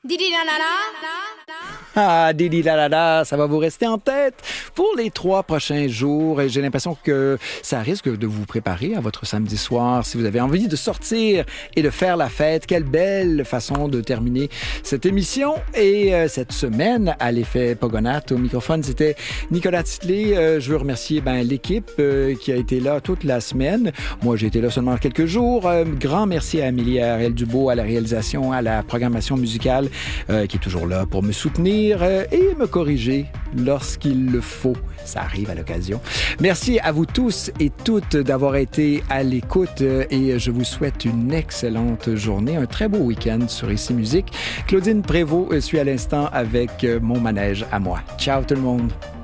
Didi la la la. Ah, Didi la la la, ça va vous rester en tête pour les 3 prochains jours. Et j'ai l'impression que ça risque de vous préparer à votre samedi soir. Si vous avez envie de sortir et de faire la fête, quelle belle façon de terminer cette émission. Et cette semaine, à l'effet Pogonat, au microphone, c'était Nicolas Titley. Je veux remercier l'équipe qui a été là toute la semaine. Moi, j'ai été là seulement quelques jours. Grand merci à Amélie Ariel-Dubois à la réalisation, à la programmation musicale, qui est toujours là pour me soutenir et me corriger lorsqu'il le faut. Ça arrive à l'occasion. Merci à vous tous et toutes d'avoir été à l'écoute et je vous souhaite une excellente journée, un très beau week-end sur Ici Musique. Claudine Prévost suit à l'instant avec mon manège à moi. Ciao tout le monde!